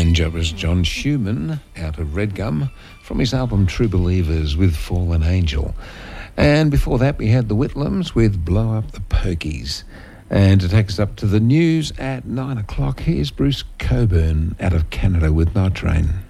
And that was John Schumann out of Redgum from his album True Believers with Fallen Angel. And before that we had the Whitlams with Blow Up the Pokies. And to take us up to the news at 9 o'clock, here's Bruce Coburn out of Canada with Night Train.